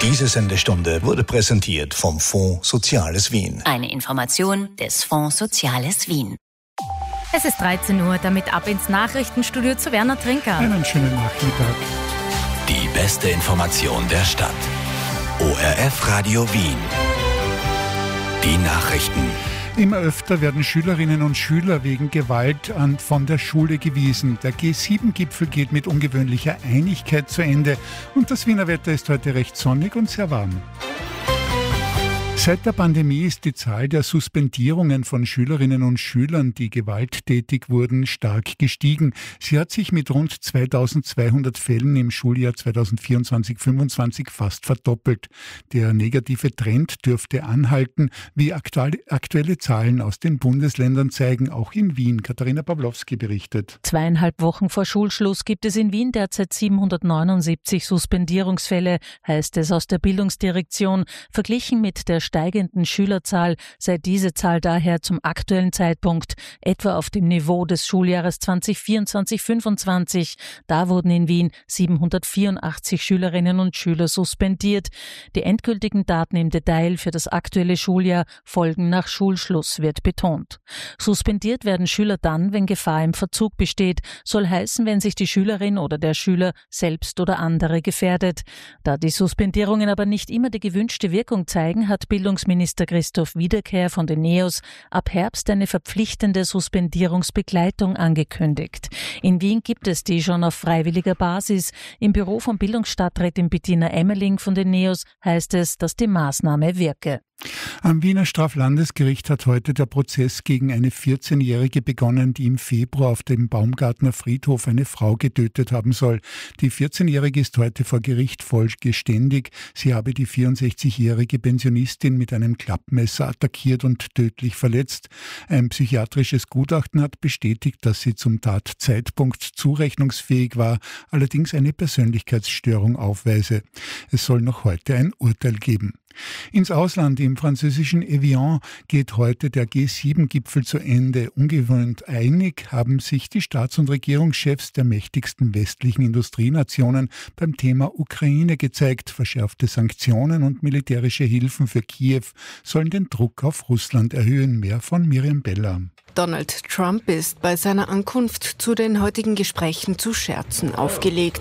Diese Sendestunde wurde präsentiert vom Fonds Soziales Wien. Eine Information des Fonds Soziales Wien. Es ist 13 Uhr, damit ab ins Nachrichtenstudio zu Werner Trinker. Einen schönen Nachmittag. Die beste Information der Stadt. ORF Radio Wien. Die Nachrichten. Immer öfter werden Schülerinnen und Schüler wegen Gewalt von der Schule gewiesen. Der G7-Gipfel geht mit ungewöhnlicher Einigkeit zu Ende und das Wiener Wetter ist heute recht sonnig und sehr warm. Seit der Pandemie ist die Zahl der Suspendierungen von Schülerinnen und Schülern, die gewalttätig wurden, stark gestiegen. Sie hat sich mit rund 2200 Fällen im Schuljahr 2024/25 fast verdoppelt. Der negative Trend dürfte anhalten, wie aktuelle Zahlen aus den Bundesländern zeigen, auch in Wien. Katharina Pawlowski berichtet. 2,5 Wochen vor Schulschluss gibt es in Wien derzeit 779 Suspendierungsfälle, heißt es aus der Bildungsdirektion. Verglichen mit der steigenden Schülerzahl sei diese Zahl daher zum aktuellen Zeitpunkt etwa auf dem Niveau des Schuljahres 2024/25. Da wurden in Wien 784 Schülerinnen und Schüler suspendiert. Die endgültigen Daten im Detail für das aktuelle Schuljahr folgen nach Schulschluss, wird betont. Suspendiert werden Schüler dann, wenn Gefahr im Verzug besteht, soll heißen, wenn sich die Schülerin oder der Schüler selbst oder andere gefährdet. Da die Suspendierungen aber nicht immer die gewünschte Wirkung zeigen, hat Bildungsminister Christoph Wiederkehr von den NEOS ab Herbst eine verpflichtende Suspendierungsbegleitung angekündigt. In Wien gibt es die schon auf freiwilliger Basis. Im Büro von Bildungsstadträtin Bettina Emmerling von den NEOS heißt es, dass die Maßnahme wirke. Am Wiener Straflandesgericht hat heute der Prozess gegen eine 14-Jährige begonnen, die im Februar auf dem Baumgartner Friedhof eine Frau getötet haben soll. Die 14-Jährige ist heute vor Gericht voll geständig. Sie habe die 64-jährige Pensionistin mit einem Klappmesser attackiert und tödlich verletzt. Ein psychiatrisches Gutachten hat bestätigt, dass sie zum Tatzeitpunkt zurechnungsfähig war, allerdings eine Persönlichkeitsstörung aufweise. Es soll noch heute ein Urteil geben. Ins Ausland, im französischen Evian, geht heute der G7-Gipfel zu Ende. Ungewöhnt einig haben sich die Staats- und Regierungschefs der mächtigsten westlichen Industrienationen beim Thema Ukraine gezeigt. Verschärfte Sanktionen und militärische Hilfen für Kiew sollen den Druck auf Russland erhöhen. Mehr von Miriam Beller. Donald Trump ist bei seiner Ankunft zu den heutigen Gesprächen zu Scherzen aufgelegt.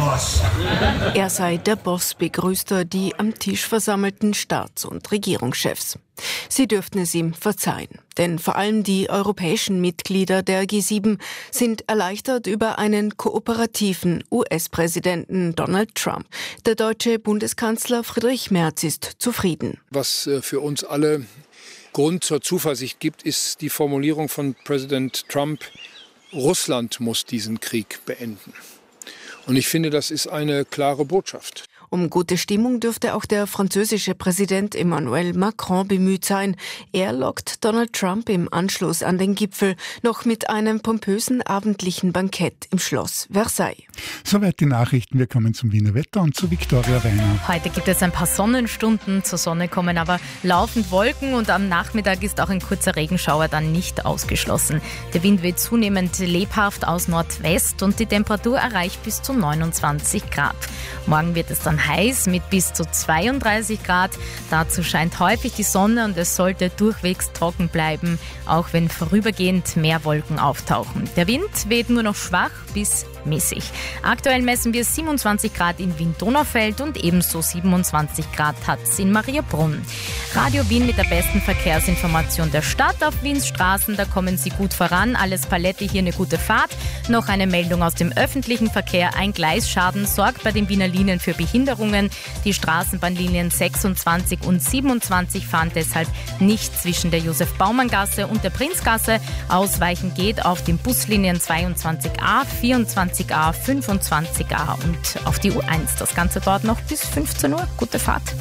Er sei der Boss, begrüßt er die am Tisch versammelten Staats- und Regierungschefs. Sie dürften es ihm verzeihen, denn vor allem die europäischen Mitglieder der G7 sind erleichtert über einen kooperativen US-Präsidenten Donald Trump. Der deutsche Bundeskanzler Friedrich Merz ist zufrieden. Was für uns alle Grund zur Zuversicht gibt, ist die Formulierung von Präsident Trump: Russland muss diesen Krieg beenden. Und ich finde, das ist eine klare Botschaft. Um gute Stimmung dürfte auch der französische Präsident Emmanuel Macron bemüht sein. Er lockt Donald Trump im Anschluss an den Gipfel noch mit einem pompösen abendlichen Bankett im Schloss Versailles. Soweit die Nachrichten. Wir kommen zum Wiener Wetter und zu Viktoria Weiner. Heute gibt es ein paar Sonnenstunden, zur Sonne kommen aber laufend Wolken und am Nachmittag ist auch ein kurzer Regenschauer dann nicht ausgeschlossen. Der Wind weht zunehmend lebhaft aus Nordwest und die Temperatur erreicht bis zu 29 Grad. Morgen wird es dann heiß mit bis zu 32 Grad. Dazu scheint häufig die Sonne und es sollte durchwegs trocken bleiben, auch wenn vorübergehend mehr Wolken auftauchen. Der Wind weht nur noch schwach bis mäßig. Aktuell messen wir 27 Grad in Wien-Donaufeld und ebenso 27 Grad hat es in Mariabrunn. Radio Wien mit der besten Verkehrsinformation der Stadt auf Wiens Straßen. Da kommen Sie gut voran. Alles Paletti, hier eine gute Fahrt. Noch eine Meldung aus dem öffentlichen Verkehr. Ein Gleisschaden sorgt bei den Wiener Linien für Behinderungen. Die Straßenbahnlinien 26 und 27 fahren deshalb nicht zwischen der Josef-Baumann-Gasse und der Prinzgasse. Ausweichen geht auf den Buslinien 22a, 24a, 25a und auf die U1. Das Ganze dauert noch bis 15 Uhr. Gute Fahrt.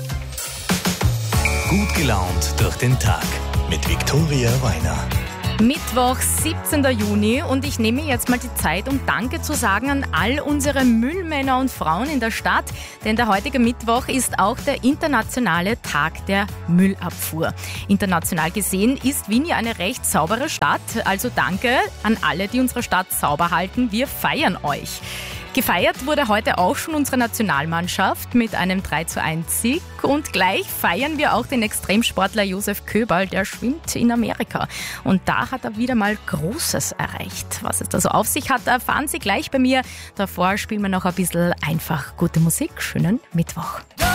Gut gelaunt durch den Tag mit Viktoria Weiner. Mittwoch, 17. Juni und ich nehme jetzt mal die Zeit, um Danke zu sagen an all unsere Müllmänner und Frauen in der Stadt, denn der heutige Mittwoch ist auch der internationale Tag der Müllabfuhr. International gesehen ist Wien ja eine recht saubere Stadt, also danke an alle, die unsere Stadt sauber halten. Wir feiern euch. Gefeiert wurde heute auch schon unsere Nationalmannschaft mit einem 3:1-Sieg. Und gleich feiern wir auch den Extremsportler Josef Köberl, der schwimmt in Amerika. Und da hat er wieder mal Großes erreicht. Was es da so auf sich hat, erfahren Sie gleich bei mir. Davor spielen wir noch ein bisschen einfach gute Musik. Schönen Mittwoch.